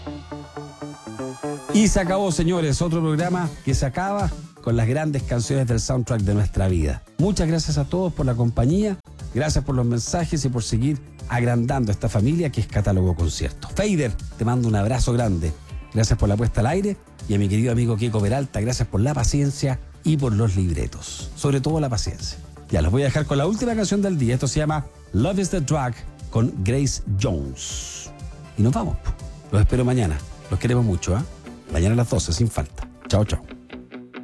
Y se acabó, señores, otro programa que se acaba con las grandes canciones del soundtrack de nuestra vida. Muchas gracias a todos por la compañía, gracias por los mensajes y por seguir agrandando esta familia que es Catálogo Concierto. Fader, te mando un abrazo grande. Gracias por la puesta al aire y a mi querido amigo Kiko Peralta, gracias por la paciencia y por los libretos. Sobre todo la paciencia. Ya, los voy a dejar con la última canción del día. Esto se llama Love is the Drug con Grace Jones. Y nos vamos. Los espero mañana. Los queremos mucho, ¿eh? Mañana a las 12, sin falta. Chao, chao.